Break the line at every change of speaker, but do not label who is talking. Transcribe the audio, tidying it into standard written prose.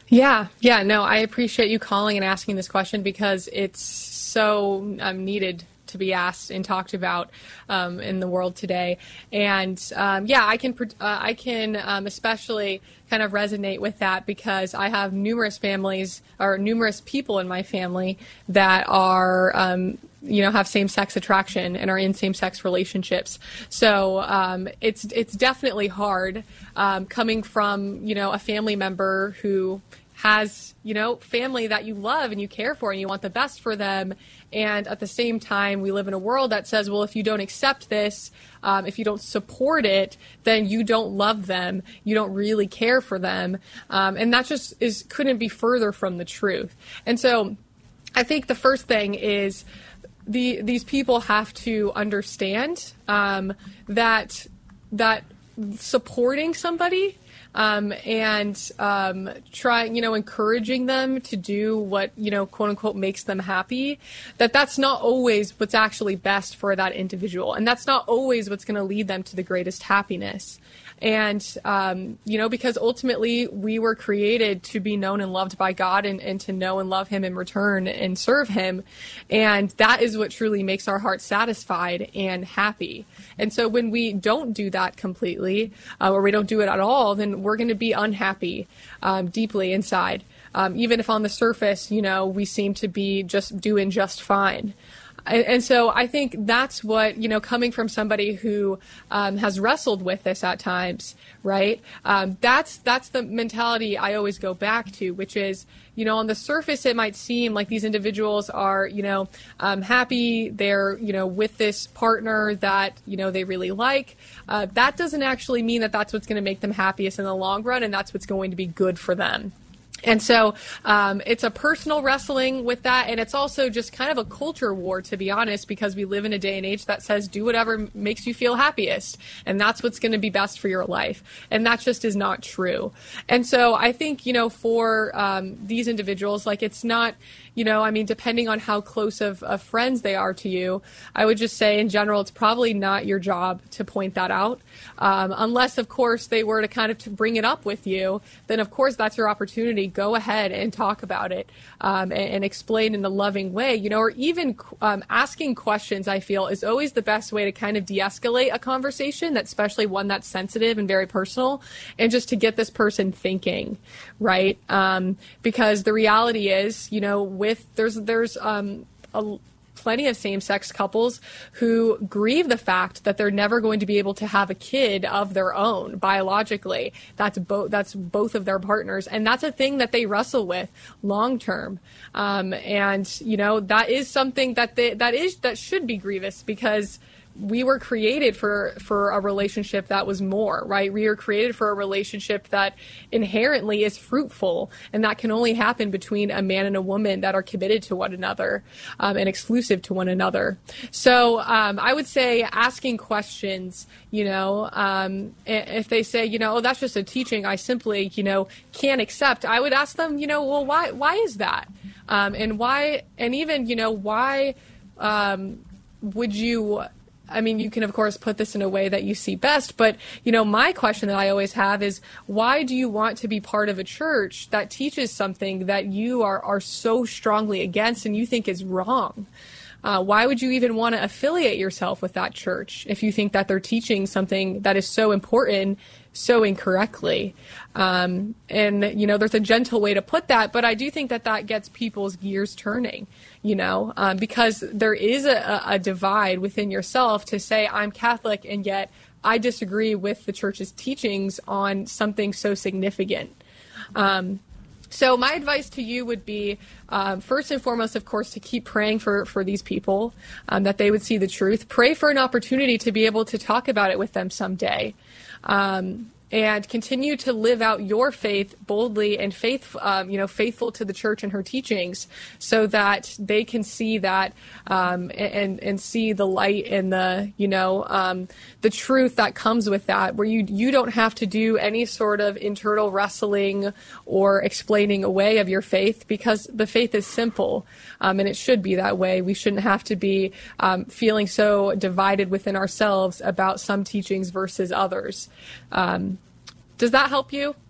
Yeah, no, I appreciate you calling and asking this question because it's so needed to be asked and talked about in the world today. And yeah, I can especially kind of resonate with that because I have numerous families or numerous people in my family that are have same-sex attraction and are in same-sex relationships. So it's definitely hard coming from a family member who has family that you love and you care for and you want the best for them. And at the same time, we live in a world that says, well, if you don't accept this, if you don't support it, then you don't love them. You don't really care for them. And that just couldn't be further from the truth. And so I think the first thing is these people have to understand that supporting somebody and trying, encouraging them to do what, quote unquote, makes them happy, that's not always what's actually best for that individual. And that's not always what's going to lead them to the greatest happiness. And, because ultimately we were created to be known and loved by God and to know and love him in return and serve him. And that is what truly makes our hearts satisfied and happy. And so when we don't do that completely, or we don't do it at all, then we're going to be unhappy deeply inside. Even if on the surface, we seem to be just doing just fine. And so I think that's what, coming from somebody who has wrestled with this at times, right? That's the mentality I always go back to, which is, on the surface, it might seem like these individuals are, happy. They're, with this partner that, they really like. That doesn't actually mean that that's what's going to make them happiest in the long run, and that's what's going to be good for them. And so it's a personal wrestling with that, and it's also just kind of a culture war, to be honest, because we live in a day and age that says do whatever makes you feel happiest, and that's what's going to be best for your life. And that just is not true. And so I think, for these individuals, it's not, depending on how close of friends they are to you, I would just say in general, it's probably not your job to point that out. Unless, of course, they were to kind of to bring it up with you, then, of course, that's your opportunity. Go ahead and talk about it and explain in a loving way, or even asking questions, I feel, is always the best way to kind of de-escalate a conversation, especially one that's sensitive and very personal, and just to get this person thinking, right? Because the reality is, there's plenty of same-sex couples who grieve the fact that they're never going to be able to have a kid of their own biologically. That's both of their partners, and that's a thing that they wrestle with long term. And that is something that should be grievous, because we were created for a relationship that was more, right? We were created for a relationship that inherently is fruitful, and that can only happen between a man and a woman that are committed to one another and exclusive to one another. So I would say asking questions, if they say, oh, that's just a teaching I simply, can't accept, I would ask them, well, why is that? And why, and even, why would you... you can, of course, put this in a way that you see best, but, my question that I always have is, why do you want to be part of a church that teaches something that you are so strongly against and you think is wrong? Why would you even want to affiliate yourself with that church if you think that they're teaching something that is so important so incorrectly? And, there's a gentle way to put that, but I do think that gets people's gears turning, because there is a divide within yourself to say, I'm Catholic, and yet I disagree with the church's teachings on something so significant. So my advice to you would be, first and foremost, of course, to keep praying for these people, that they would see the truth. Pray for an opportunity to be able to talk about it with them someday. And continue to live out your faith boldly and faithful to the church and her teachings, so that they can see that and see the light and the truth that comes with that, where you don't have to do any sort of internal wrestling or explaining away of your faith, because the faith is simple, and it should be that way. We shouldn't have to be feeling so divided within ourselves about some teachings versus others. Does that help you?